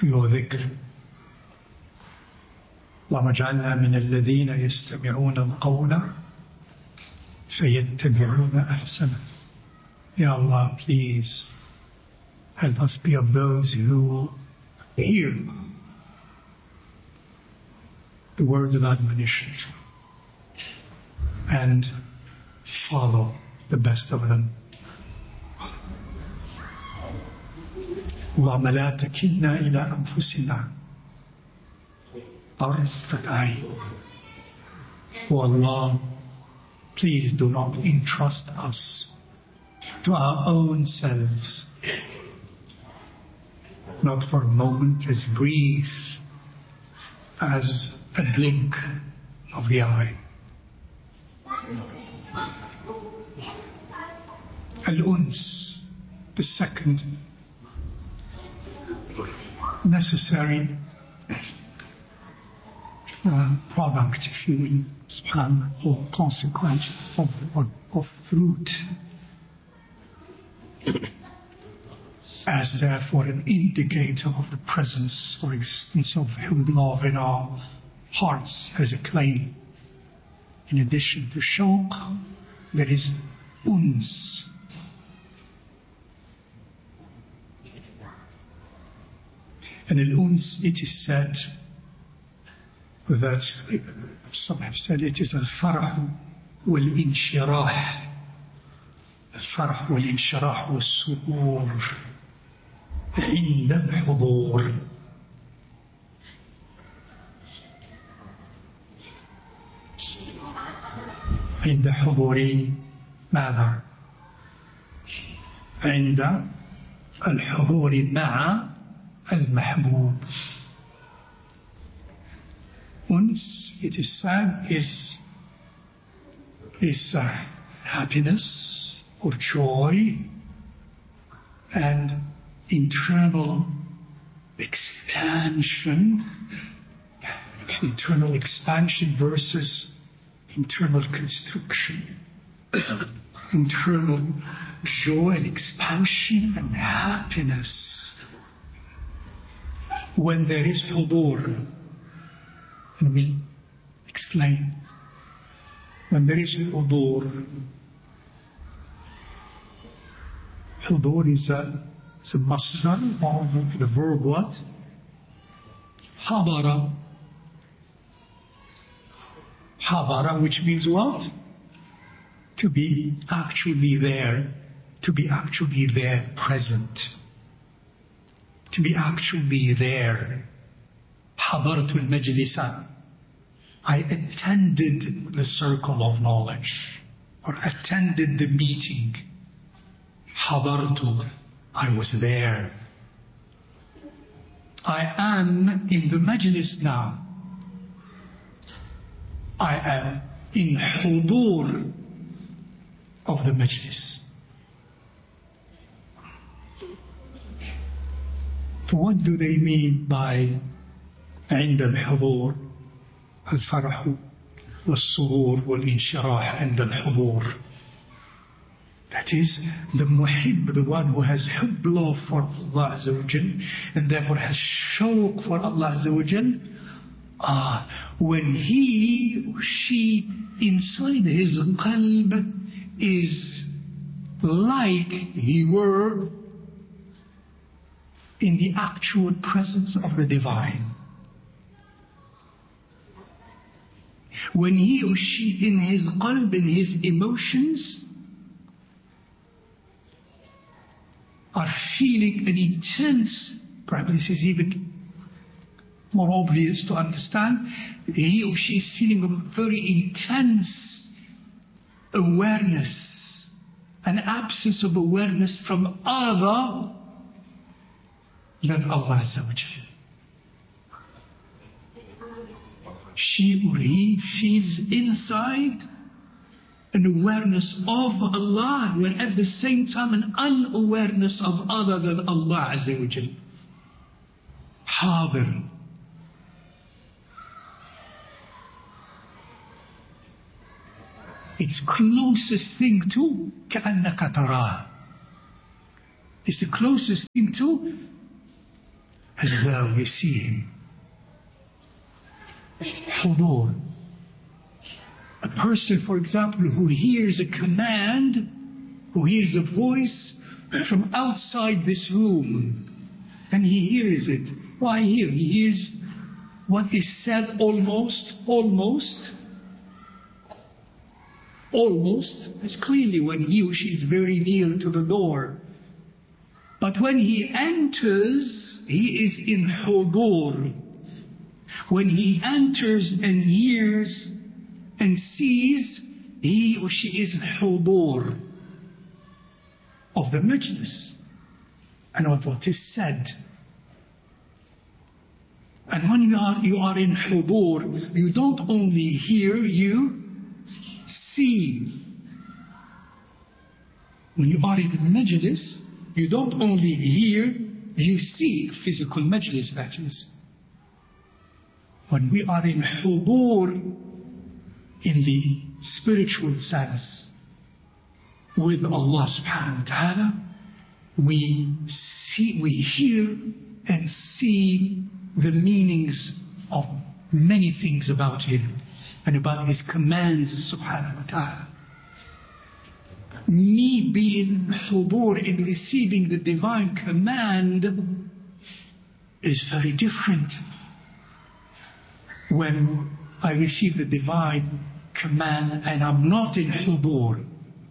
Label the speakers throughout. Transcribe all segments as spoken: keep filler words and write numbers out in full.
Speaker 1: to your dhikr. اللهم اجعلنا من الذين يستمعون القول فيتبعون أحسنه. Ya Allah, please help us be of those who hear the words of admonition and follow the best of them. اللهم لا تكلنا إلى أنفسنا طرفة عين. O Allah, please do not entrust us to our own selves, not for a moment, as brief as a blink of the eye. Al-Uns, the second necessary uh, product, if you will, subhanAllah, or consequence of, of, of fruit, as therefore an indicator of the presence or existence of love in our hearts as a claim. In addition to shawq, there is uns. And in uns it is said that, some have said it is al-farah wal-inshirah. الفرح والانشراح والسرور عند الحضور. عند حضور ماذا؟ عند الحضور مع المحبوب. Once it is said is is uh, happiness or joy and internal expansion, internal expansion versus internal constriction, internal joy and expansion and happiness. When there is hudur, and we'll explain, when there is hudur, hudur is a, is a masdar of the verb what? Habara. Habara, which means what? To be actually there. To be actually there, present. To be actually there. Habaratul majlisa. I attended the circle of knowledge, or attended the meeting. Hadartu, I was there. I am in the majlis now. I am in hudur of the majlis. What do they mean by عند الحضور الفرح والسرور والانشراح عند الحضور? That is, the muhib, the one who has hubb, love for Allah Azza wa Jal, and therefore has shawq for Allah Azza wa Jal. Ah, when he or she inside his qalb is like he were in the actual presence of the divine. When he or she in his qalb, in his emotions, are feeling an intense, perhaps this is even more obvious to understand, he or she is feeling a very intense awareness, an absence of awareness from other than Allah Azza wa Jal. She or he feels inside an awareness of Allah, when at the same time an unawareness of other than Allah Azza wa Jal. Hadir. It's closest thing to كأنك تراه. It's the closest thing to as though you see him. Hudur. A person, for example, who hears a command, who hears a voice from outside this room, and he hears it. Why here? He hears what is said almost, almost, almost as clearly when he or she is very near to the door. But when he enters, he is in hudur. When he enters and hears and sees, he or she is in hudur of the majlis and of what is said. And when you are, you are in hudur, you don't only hear, you see. When you are in majlis, you don't only hear, you see. Physical majlis, that is. When we are in hudur, in the spiritual sense, with Allah subhanahu wa ta'ala, we see, we hear and see the meanings of many things about Him and about His commands subhanahu wa ta'ala. Me being hudur in receiving the divine command is very different. When I receive the divine command and I'm not in hudur.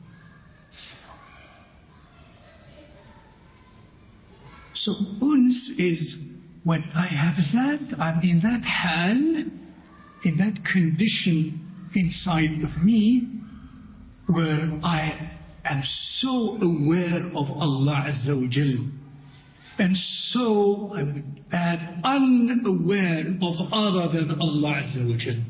Speaker 1: So uns is when I have that, I'm in that hal, in that condition inside of me, where I am so aware of Allah Azza wa Jal, and so, I would add, unaware of other than Allah Azza wa Jal.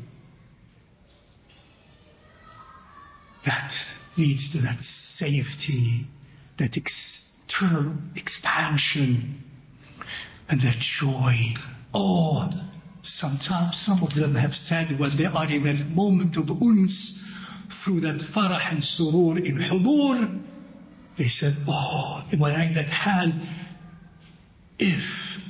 Speaker 1: That leads to that safety, that external expansion, and that joy. Oh, sometimes some of them have said when they are in that moment of uns, through that farah and surur in hudur, they said, oh, when I'm in that hal, if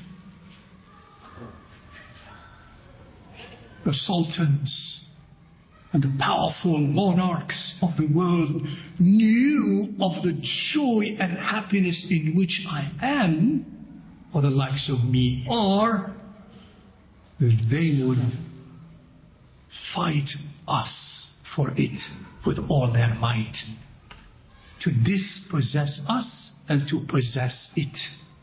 Speaker 1: the sultans and the powerful monarchs of the world knew of the joy and happiness in which I am, or the likes of me are, they would fight us for it with all their might, to dispossess us and to possess it.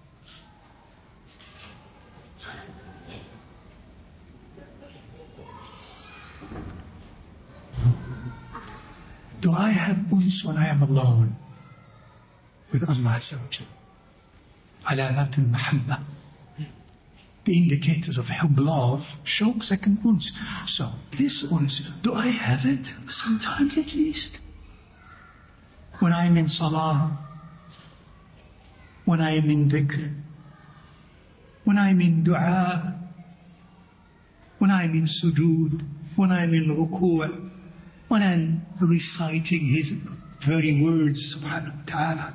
Speaker 1: Do I have uns when I am alone with Allah Azza wa Jal? Alamat al-mahabba. The indicators of hub, love, show second uns. So, this uns, do I have it? Sometimes at least. When I am in salah, when I am in dhikr, when I am in dua, when I am in sujood, when I am in ruku', when I'm reciting His very words, subhanahu wa ta'ala.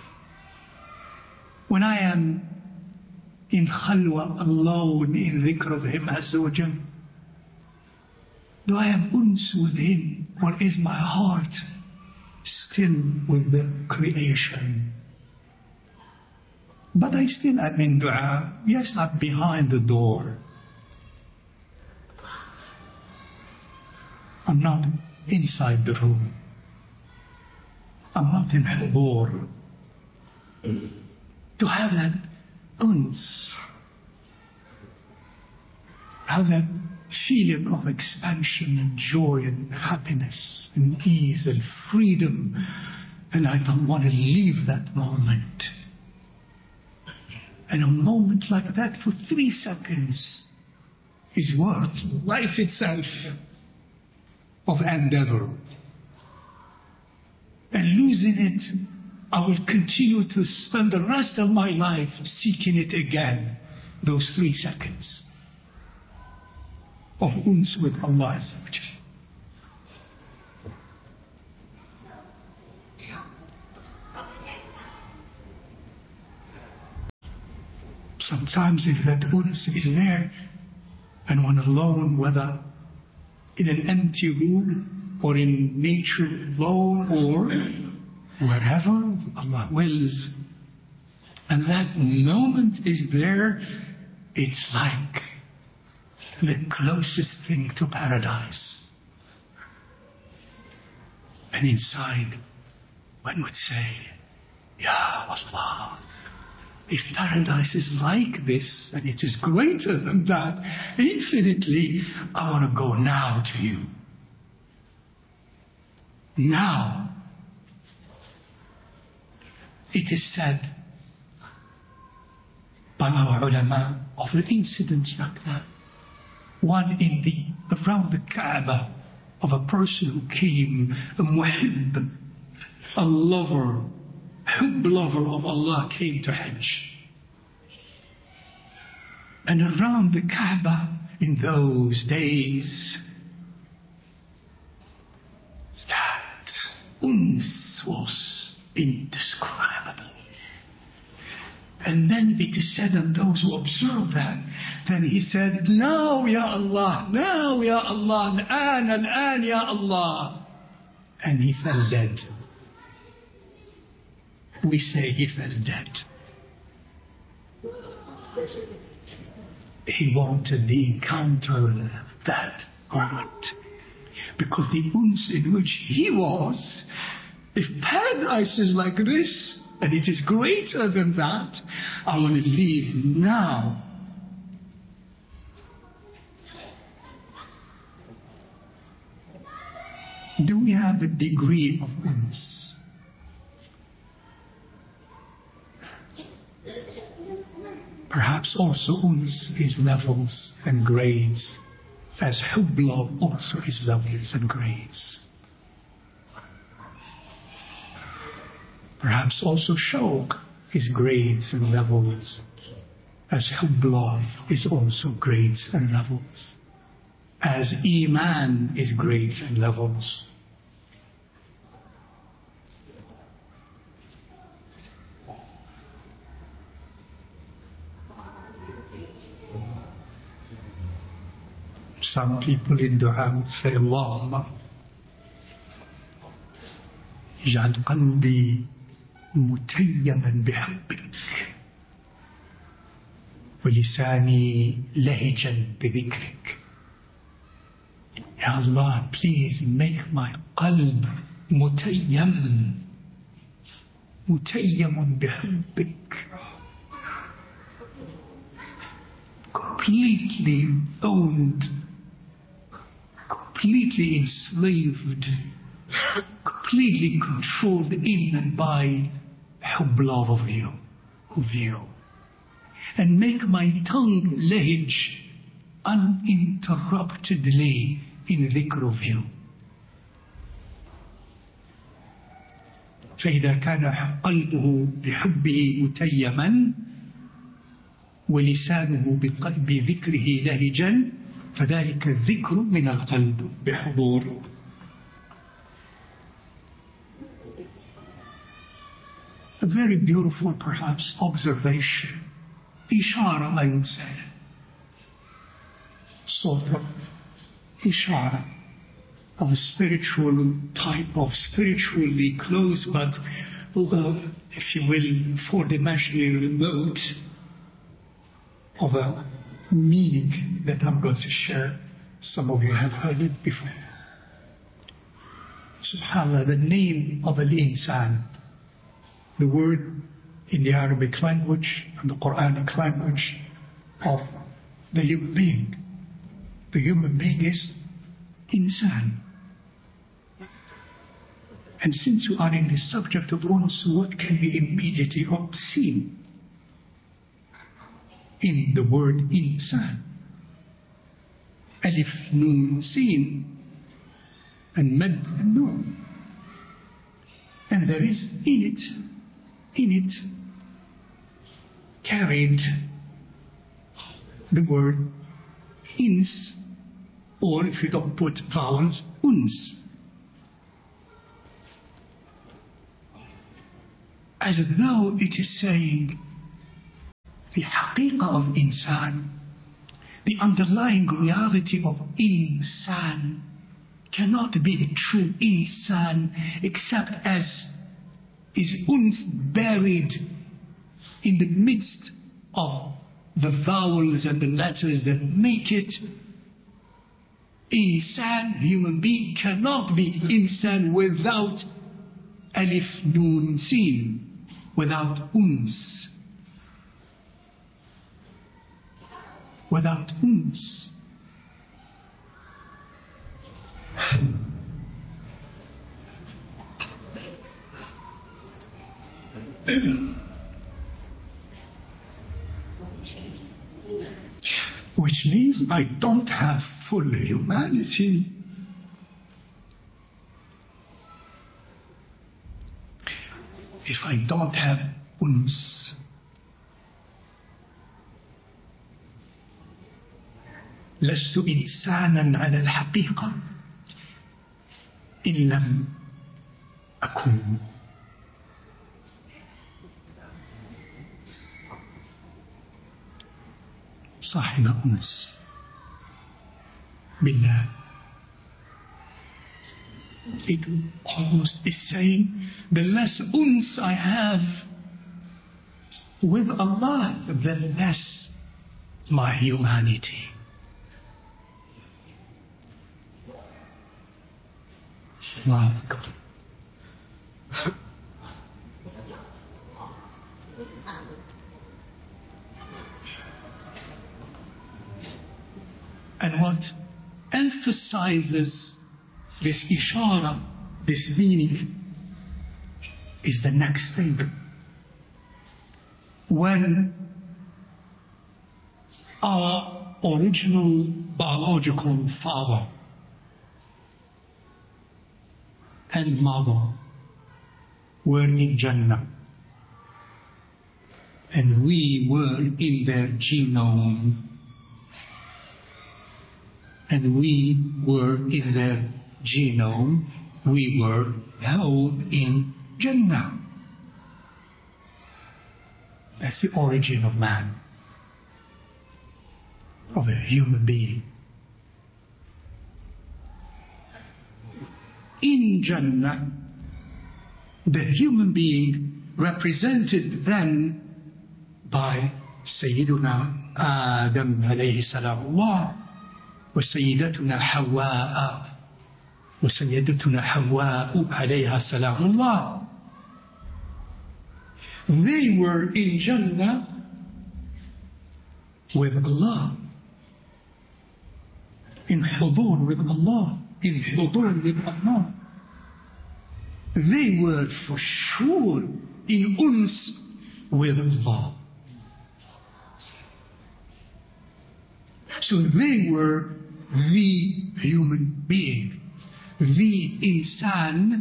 Speaker 1: When I am in khalwa, alone, in dhikr of Him Azza wa Jal. Do I have uns with Him, or is my heart still with the creation? But I still am in dua. Yes, I'm behind the door. I'm not inside the room. I'm not in hudur. To have that uns, have that feeling of expansion and joy and happiness and ease and freedom, and I don't want to leave that moment. And a moment like that for three seconds is worth life itself of endeavor. And losing it, I will continue to spend the rest of my life seeking it again, those three seconds of uns with Allah Azza wa Jal. Sometimes if that uns is there and one alone, whether in an empty room or in nature alone or wherever Allah wills, and that moment is there, it's like the closest thing to paradise. And inside one would say, Ya Allah, if paradise is like this, and it is greater than that, infinitely, I want to go now to you. Now. It is said by our ulama of an incident like that. One in the, around the Kaaba, of a person who came, a muhib, a lover, hub lover of Allah, came to Hajj. And around the Kaaba in those days, that uns was indescribable. And then it is said, and those who observed that, then he said, now Ya Allah, now Ya Allah, al-an, al-an Ya Allah. And he fell dead. We say he fell dead. He wanted the encounter that moment. Because the uns in which he was, if paradise is like this, and it is greater than that, I want to leave now. Do we have a degree of uns? Perhaps also uns is levels and grades, as hubb love also is levels and grades. Perhaps also shawq is grades and levels, as hubb love is also grades and levels, as iman is grades and levels. Some people in dua would say, Allahumma ij'al qalbi متيما بحبك ولساني لهجا بذكرك. Ya Allah, please make my qalb متيم متيم بحبك, completely owned, completely enslaved, completely controlled in and by hubb love of you, of you. And make my tongue lahij uninterruptedly in dhikr of you. فإذا كان قلبه بحبه متيما ولسانه بذكره لهجا فذلك الذكر من القلب بحضور. A very beautiful, perhaps, observation, ishara, I would say, sort of ishara of a spiritual type of spiritually close, but uh, if you will, four-dimensionally remote, of a meaning that I'm going to share. Some of you have heard it before. SubhanAllah, the name of al-insan, the word in the Arabic language and the Quranic language of the human being. The human being is insan. And since we are in the subject of uns, what can be immediately seen in the word insan? Alif, Nun, Sin, and Mad, and Nun. And there is in it, in it, carried the word ins, or if you don't put vowels, uns. As though it is saying, the haqiqah of insan, the underlying reality of insan, cannot be a true insan except as is uns buried in the midst of the vowels and the letters that make it. Insan, human being, cannot be insan without alif nun sin, without uns, without uns. Which means I don't have full humanity. If I don't have uns, لست إنسانا على الحقيقة إن لم أكون صاحب أنس بالله. It almost is saying, the less uns I have with Allah, the less my humanity. Allahu Akbar. And what emphasizes this ishara, this meaning, is the next thing. When our original biological father and mother were in Jannah, and we were in their genome, and we were in their genome, we were held in Jannah. That's the origin of man, of a human being. In Jannah, the human being represented then by Sayyiduna Adam alayhi salamullah, wa Sayyidatuna Hawa, wa Sayyidatuna Hawa alayha salamullah. They were in Jannah with Allah, in hudur with Allah, in hudur with Allah. They were for sure in uns with Allah. So they were the human being, the insan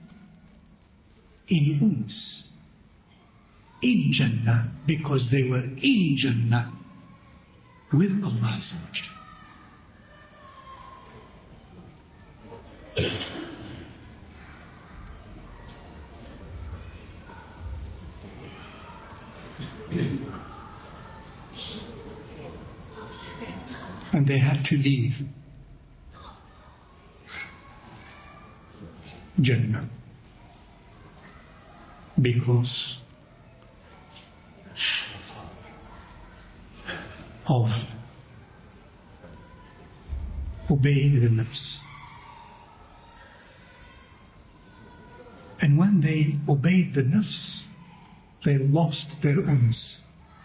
Speaker 1: in uns, in Jannah, because they were in Jannah with Allah. And they had to leave Jannah because of obeying the nafs. And when they obeyed the nafs, they lost their uns.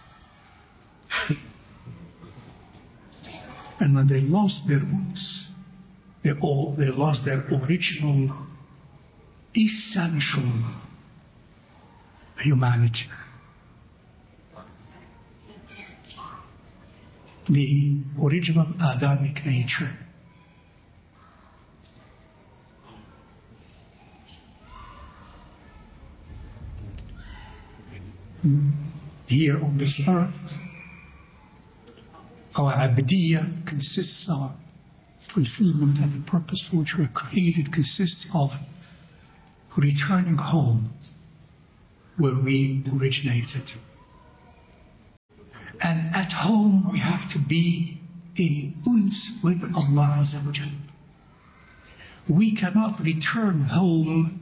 Speaker 1: And when they lost their uns, they all they lost their original, essential humanity. The original Adamic nature. Here on this earth, our abdiyah consists of fulfillment of the purpose for which we are created, consists of returning home where we originated. at home we have to be in uns with Allah Azza wa Jal. We cannot return home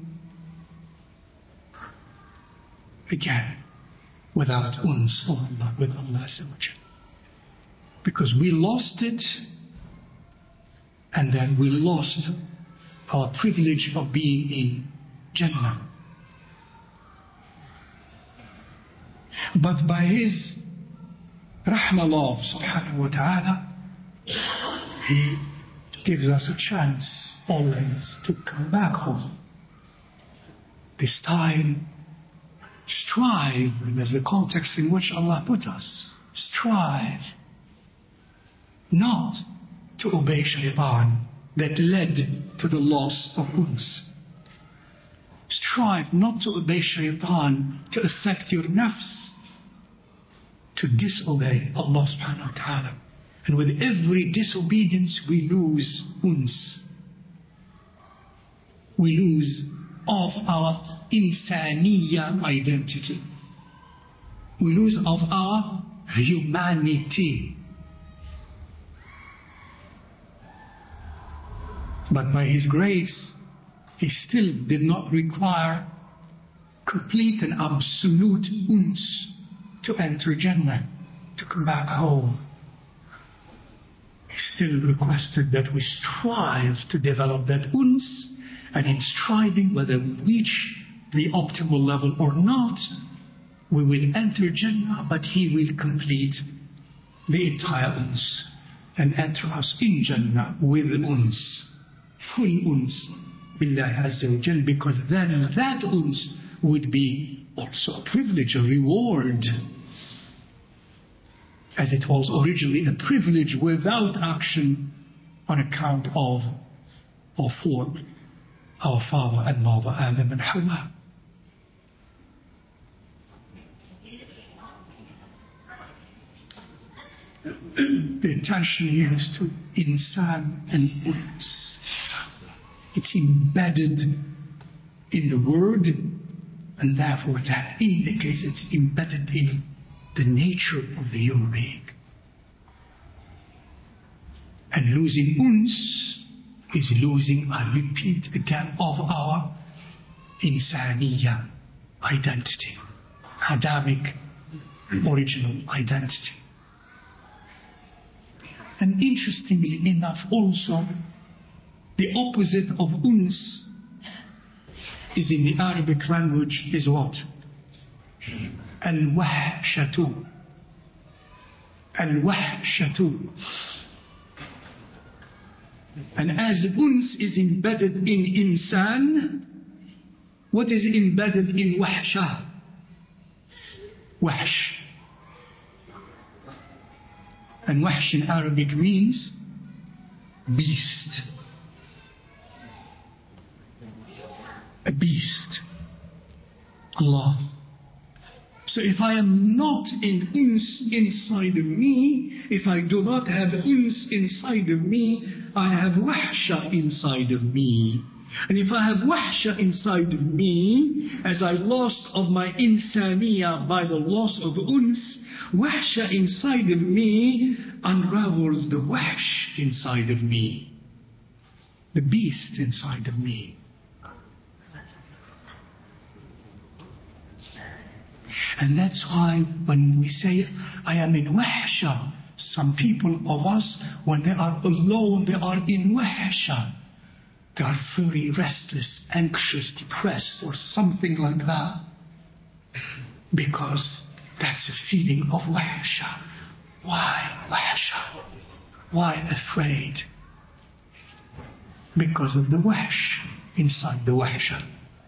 Speaker 1: again without uns of Allah, with Allah Azza wa Jal. Because we lost it, and then we lost our privilege of being in Jannah. But by His Rahmah love subhanahu wa ta'ala, He gives us a chance always to come back home. This time, strive, and that's the context in which Allah put us. Strive not to obey shaitan that led to the loss of uns. Strive not to obey shaitan to affect your nafs, to disobey Allah subhanahu wa ta'ala. And with every disobedience we lose uns. We lose of our insaniya identity. We lose of our humanity. But by His grace, He still did not require complete and absolute uns to enter Jannah, to come back home. He still requested that we strive to develop that uns, and in striving, whether we reach the optimal level or not, we will enter Jannah, but He will complete the entire uns and enter us in Jannah with uns, full uns, billahi azza wa jal, because then that uns would be also a privilege, a reward, as it was originally a privilege without action on account of or for our father and mother Adam and Hawa. The intention here is to insan and uns. It's embedded in the word, and therefore that indicates it's embedded in the nature of the human being. And losing uns is losing, I repeat again, of our insaniya identity, Adamic original identity. And interestingly enough also, the opposite of uns is in the Arabic language is what? Al-wahshatu. Al-wahshatu. And as uns is embedded in insan, what is embedded in wahsha? Wahsh. And wahsh in Arabic means beast. A beast. Allah. So if I am not in uns inside of me, if I do not have uns inside of me, I have wahsha inside of me. And if I have wahsha inside of me, as I lost of my insaniya by the loss of uns, wahsha inside of me unravels the wahsh inside of me, the beast inside of me. And that's why when we say, I am in wahsha, some people of us, when they are alone, they are in wahsha. They are very restless, anxious, depressed, or something like that. Because that's a feeling of wahsha. Why wahsha? Why afraid? Because of the wahsh inside the wahsha.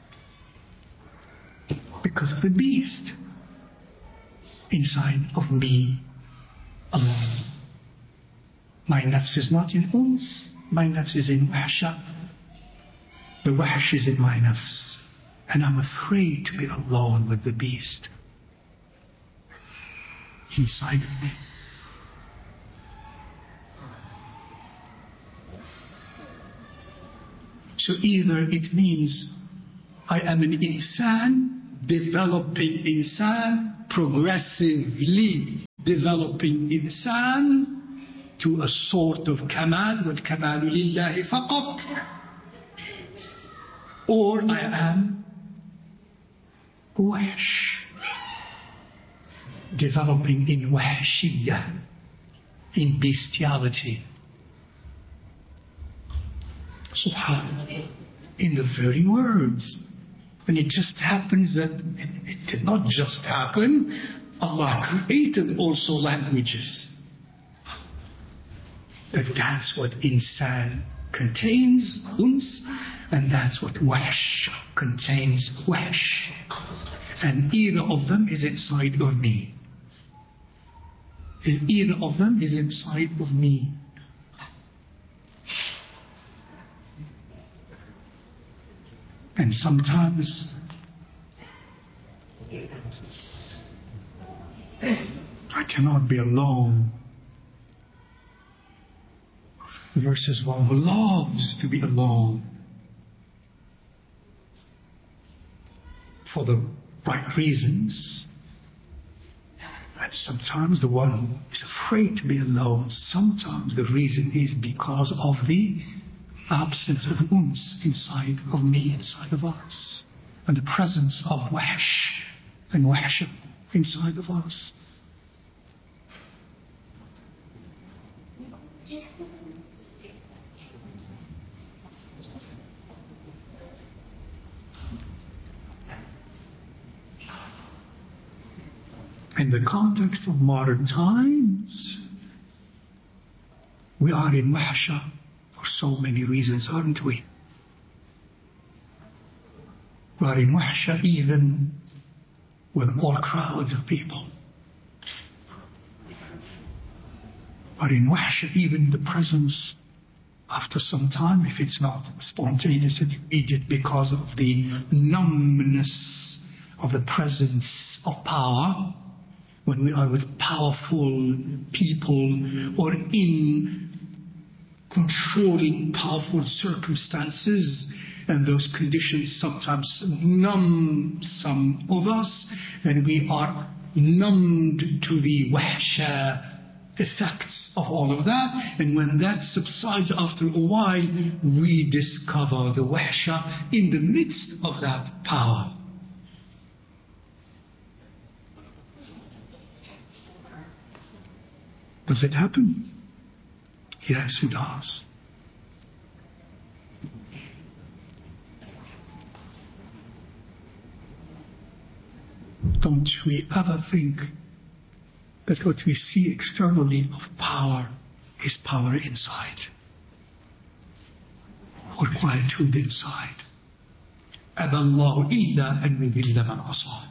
Speaker 1: Because of the beast inside of me alone. My nafs is not in uns, my nafs is in wahsha. The wahsh is in my nafs, and I'm afraid to be alone with the beast inside of me. So either it means I am an insan, developing insan, progressively developing insan to a sort of kamal, wal kamalu lillahi faqat, or I am wahsh, developing in wahshiyah, in bestiality. Subhanallah. In the very words. And it just happens that it, it did not just happen. Allah created also languages. That that's what insan contains, uns, and that's what wahsh contains, wahsh. And either of them is inside of me. Either of them is inside of me. And sometimes I cannot be alone versus one who loves to be alone for the right reasons. And sometimes the one who is afraid to be alone, sometimes the reason is because of the absence of uns inside of me, inside of us, and the presence of wahsh and wahsh inside of us. In the context of modern times, we are in wahsha for so many reasons, aren't we? We are in wahsha even with all crowds of people. We are in wahsha even in the presence after some time, if it's not spontaneous and immediate, because of the numbness of the presence of power. When we are with powerful people or in controlling powerful circumstances, and those conditions sometimes numb some of us, and we are numbed to the wahsha effects of all of that. And when that subsides after a while, we discover the wahsha in the midst of that power. Does it happen? Yes, it does. Don't we ever think that what we see externally of power is power inside, or quietude inside? أَبَى اللَّهُ إِلَّا أَنْ يُذِلَّ مَنْ عَصَاهُ,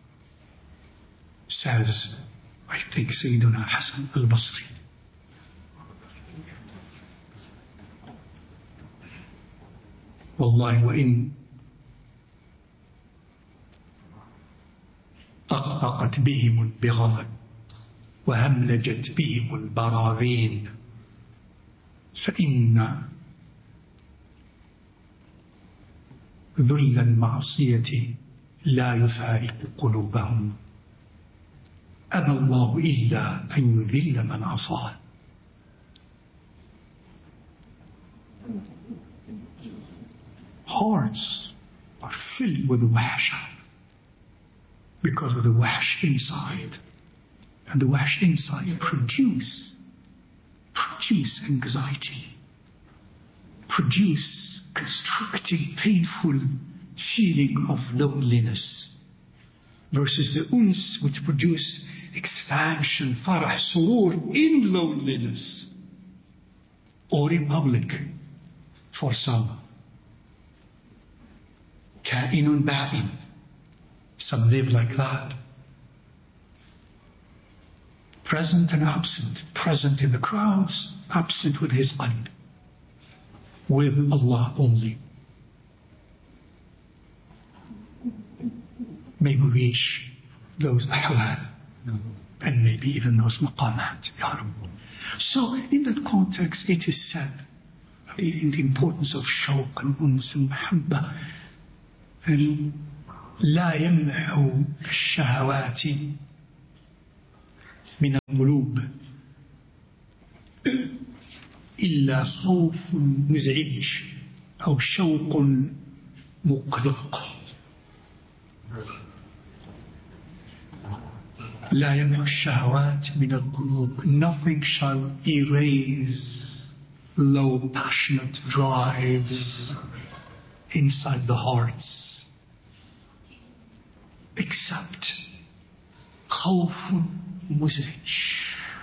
Speaker 1: says, I think, Sayyiduna Hasan al-Basri. Wallahi, وَإِن طَقْطَقَتْ بِهِمُ الْبِغَالُ وَهَمْلَجَتْ بِهِمُ الْبَرَاذِينَ فَإِنَّ ذُلَّ الْمَعْصِيَةِ لَا يُفَارِقُ قُلُوبَهُمْ أَبَى اللَّهُ إِلَّا أَنْ يُذِلَّ مَنْ عَصَاهُ. Hearts are filled with wahsha because of the wahsh inside. And the wahsh inside produce, produce anxiety, produce constricting, painful feeling of loneliness, versus the uns, which produce expansion, farah, surur, in loneliness, or in public for some. Ka'inun ba'in. Some live like that. Present and absent. Present in the crowds, absent with his qalb. With Allah only. May we reach those ahwal, and maybe even those maqamat, Ya Rabbi. So, in that context, it is said, in the importance of shawq and uns and mahabba, and لا يمنع الشهوات من القلوب إلا خوف مزعج أو شوق مقلق لا يمحو الشهوات من القلوب. Nothing shall erase low passionate drives inside the hearts except خوف مزعج,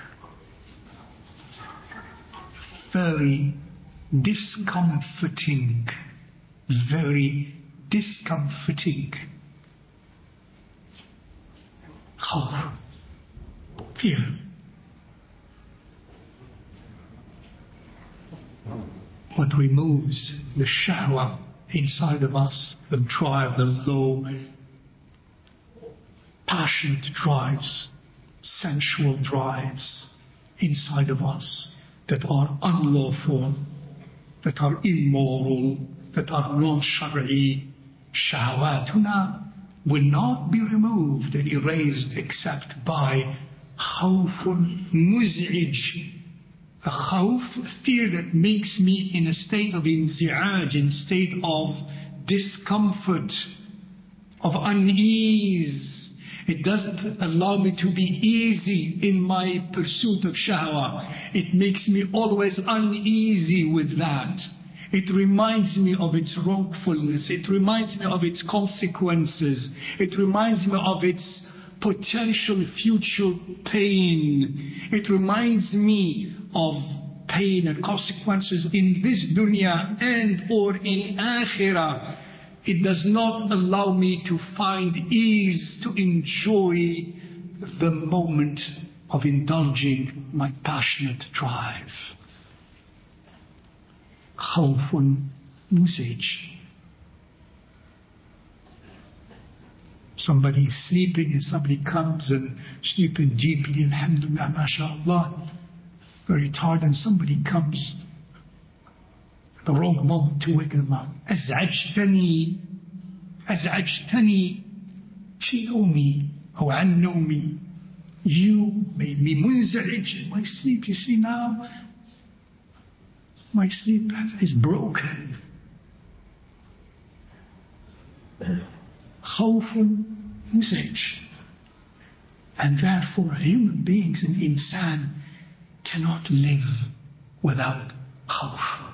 Speaker 1: very discomforting, very discomforting خوف, fear. What removes the shahwa inside of us, the drive, the low passionate drives, sensual drives inside of us that are unlawful, that are immoral, that are non-shari'i. Shahwatuna will not be removed and erased except by khawfun muz'ij, a khawf, fear that makes me in a state of inzi'aj, in a state of discomfort, of unease. It doesn't allow me to be easy in my pursuit of shahwa. It makes me always uneasy with that. It reminds me of its wrongfulness. It reminds me of its consequences. It reminds me of its potential future pain. It reminds me of pain and consequences in this dunya and or in akhirah. It does not allow me to find ease, to enjoy the moment of indulging my passionate drive. Khawfun muzij. Somebody is sleeping and somebody comes and sleeping deeply, alhamdulillah, mashallah, very tired, and somebody comes at the wrong moment to wake them up. أزعجتني أزعجتني في نومي أو عن نومي. You made me munza'ij. My sleep, you see now, my sleep is broken. Khawfun muzij. And therefore human beings and insan cannot live without khawf.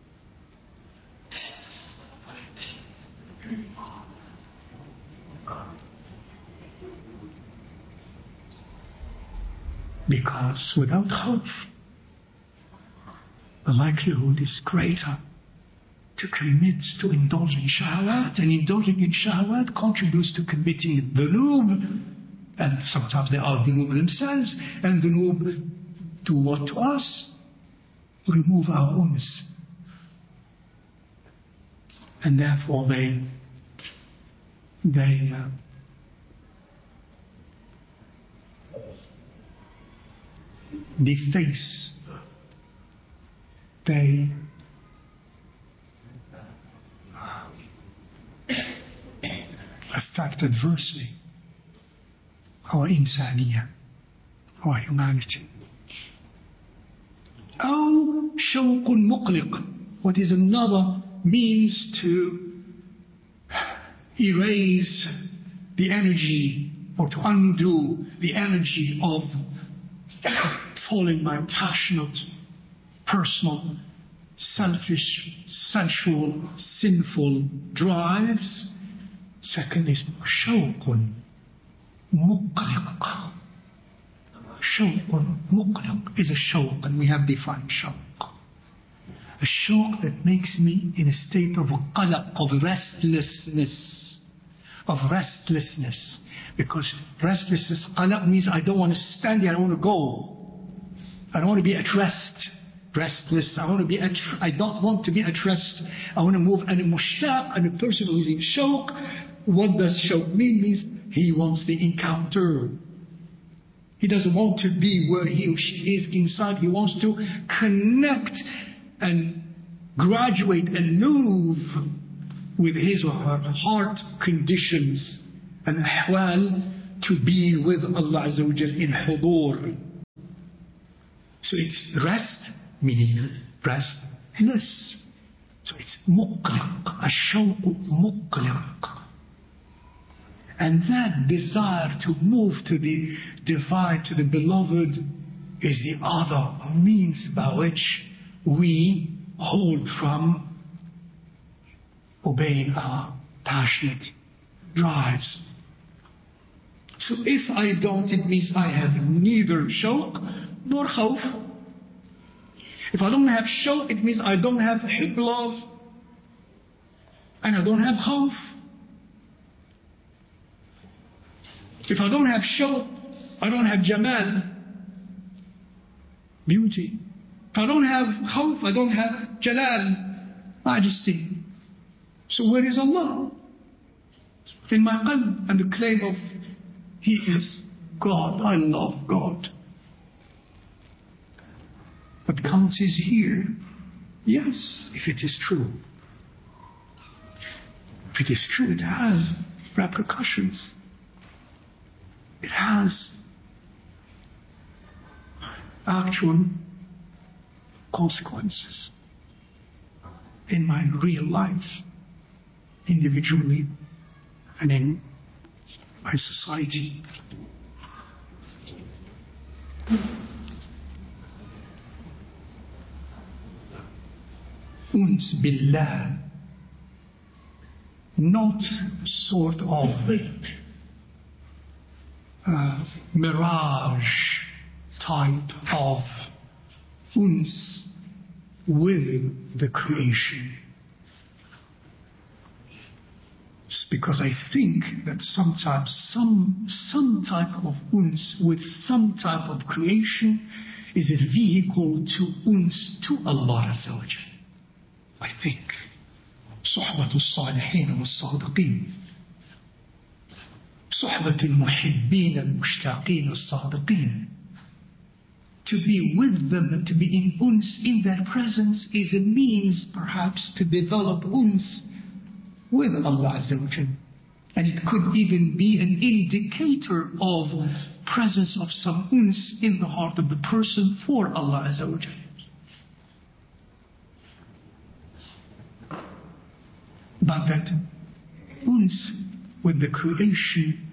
Speaker 1: Because without khawf, the likelihood is greater to commit, to indulge in shahwat, and indulging in shahwat contributes to committing dhunub, and sometimes they are dhunub themselves, and dhunub do what to us? Remove our uns. And therefore they, they uh, deface, they affect adversely our insaniyah, our humanity. أو شوق مقلق, what is another means to erase the energy or to undo the energy of following my passionate, personal, selfish, sensual, sinful drives. Second is shawqun muqliq. Shawqun muqliq is a shawq, and we have defined shawq. A shawq that makes me in a state of qalaq, of restlessness, of restlessness. Because restlessness, qalaq, means I don't want to stand here, I want to go. I don't want to be at rest. Restless, I want to be at, I don't want to be at rest. I want to move. And a mushtaq, and a person who is in shawq, what does shawq mean? Means he wants the encounter. He doesn't want to be where he or she is inside. He wants to connect and graduate and move with his or her heart conditions and ahwal to be with Allah Azza wa Jal in hudur. So it's rest, meaning restless. So it's muqliq, ash-shawq muqliq. And that desire to move to the divine, to the beloved, is the other means by which we hold from obeying our passionate drives. So if I don't, it means I have neither shawq nor khawf. If I don't have shawq, it means I don't have hib love, and I don't have khawf. If I don't have shawq, I don't have jamal, beauty. If I don't have khawf, I don't have jalal, majesty. So where is Allah? In my qalb, and the claim of He is God. I love God. What counts is here. Yes, if it is true. If it is true, it has repercussions. It has actual consequences in my real life, individually, and in my society. Uns billah, not sort of uh, mirage type of uns with the creation. It's because I think that sometimes some some type of uns with some type of creation is a vehicle to uns to Allah Azza wa Jal. I think صحبة الصالحين والصادقين, صحبة المحبين المشتاقين الصادقين. To be with them and to be in uns, in their presence, is a means perhaps to develop uns with Allah Azza wa Jal. And it could even be an indicator of presence of some uns in the heart of the person for Allah Azza wa Jal. But that uns with the creation,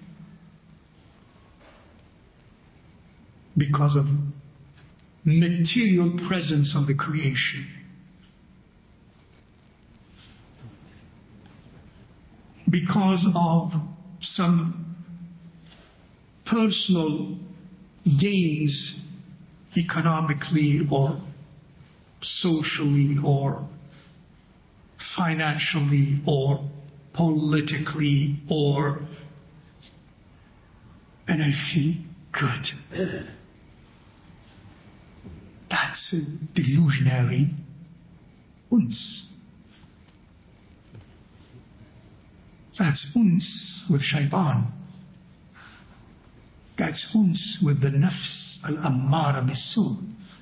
Speaker 1: because of material presence of the creation, because of some personal gains economically or socially or financially or politically, or and I feel good. That's a delusionary uns. That's uns with shaitan. That's uns with the nafs al-ammara bis-su.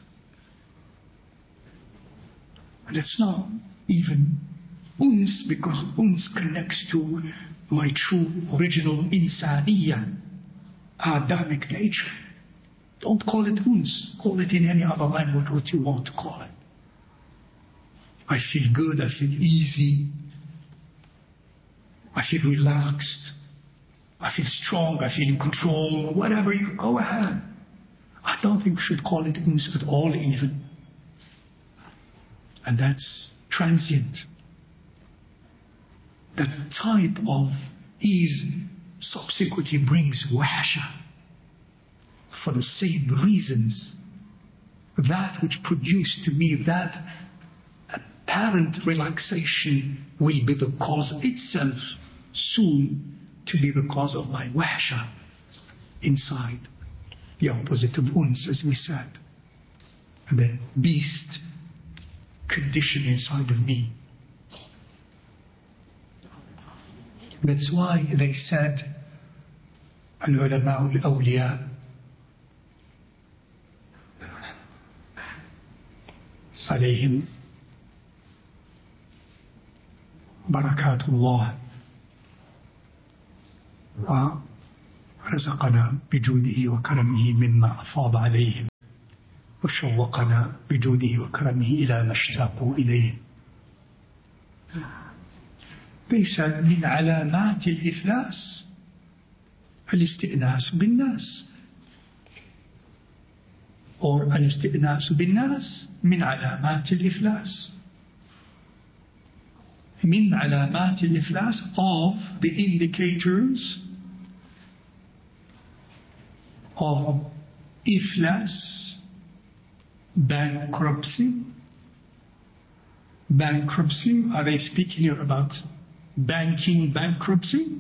Speaker 1: And it's not even uns, because uns connects to my true original insaniya, Adamic nature. Don't call it uns. Call it in any other language what you want to call it. I feel good, I feel easy, I feel relaxed, I feel strong, I feel in control, whatever, you go ahead. I don't think we should call it uns at all even. And that's transient. That type of ease subsequently brings wahsha. For the same reasons, that which produced to me that apparent relaxation will be the cause itself soon to be the cause of my wahsha inside. The opposite of uns, as we said. The beast condition inside of me. That's why they said, Al-ulama al-awliya, alayhim barakatullah wa رزقنا بجوده وكرمه مما أفاض عليهم وشوقنا بجوده وكرمه إلى ما اشتاقوا إليه. ليس من علامات الإفلاس الاستئناس بالناس، أو الاستئناس بالناس من علامات الإفلاس. من علامات الإفلاس of the indicators of iflas, bankruptcy. Bankruptcy, are they speaking here about banking bankruptcy?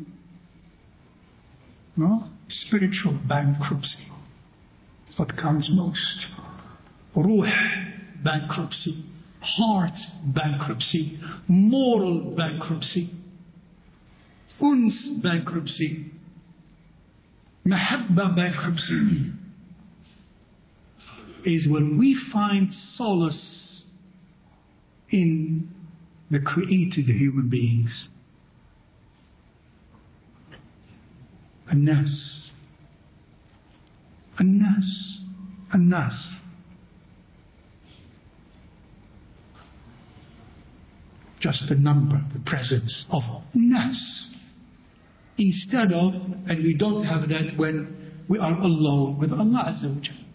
Speaker 1: No, spiritual bankruptcy. What counts most? Ruh bankruptcy, heart bankruptcy, moral bankruptcy, uns bankruptcy, mahabba bankruptcy is when we find solace in the created human beings. الناس الناس الناس just the number, the presence of nas, instead of, and we don't have that when we are alone with Allah Azza wa Jalla.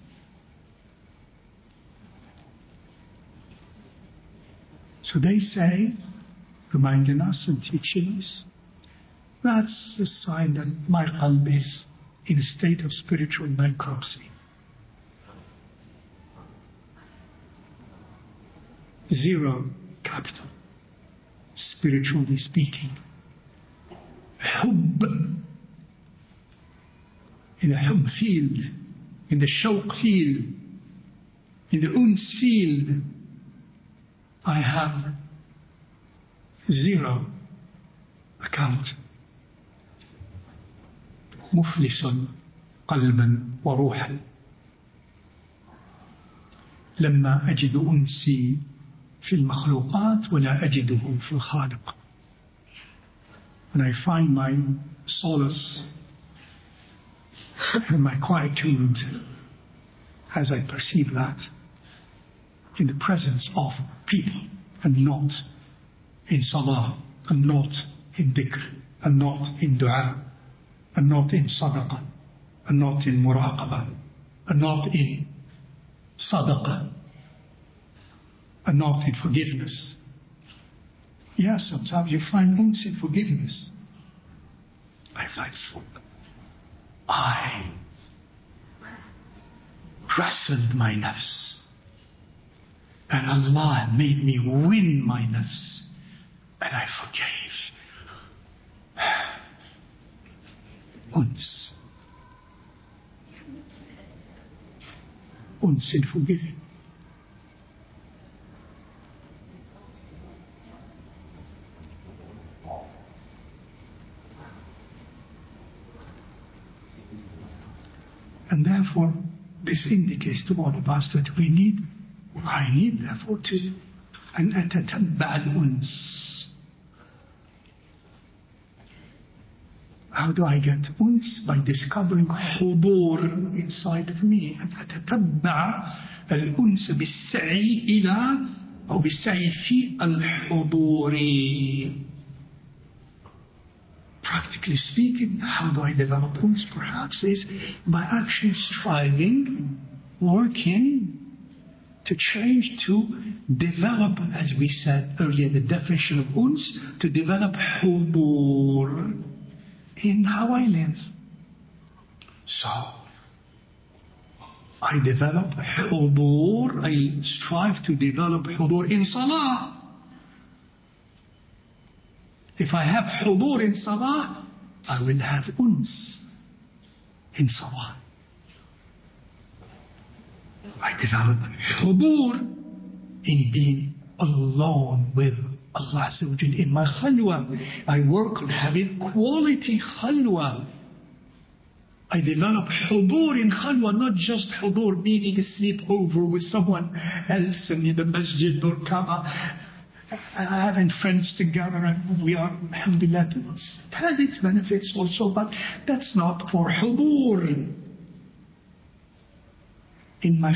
Speaker 1: So they say, reminding us and teaching us, that's a sign that my qalb is in a state of spiritual bankruptcy. Zero capital, spiritually speaking. Hubb, in the hubb field, in the shawq field, in the uns field, I have zero account. مفلس قلبا وروحا. لما أجد أنسي في المخلوقات ولا أجده في الخالق. When I find my solace and my quietude as I perceive that in the presence of people and not in salah and not in dhikr and not in dua and not in sadaqah and not in muraqabah and not in sadaqah and not in forgiveness. Yes, sometimes you find uns in forgiveness. I find I wrestled my nafs and Allah made me win my nafs and I forgave. Uns. Uns in forgiving. And therefore, this indicates to all of us that we need, I need therefore to, أن أتتبع الأنس. How do I get uns? By discovering حضور inside of me. أن أتتبع الأنس بالسعي إلى أو بالسعي في الحضور. Practically speaking, how do I develop uns? Perhaps is by actually striving, working to change, to develop, as we said earlier, the definition of uns, to develop hudur in how I live. So, I develop hudur, I strive to develop hudur in salah. If I have hudur in salah, I will have uns in salah. I develop hudur in being alone with Allah Azza wa Jal in my khalwa. I work on having quality khalwa. I develop hudur in khalwa, not just hudur meaning a sleepover with someone else in the masjid or kaaba. having friends together and we are, alhamdulillah, it has its benefits also, but that's not for hudur. In my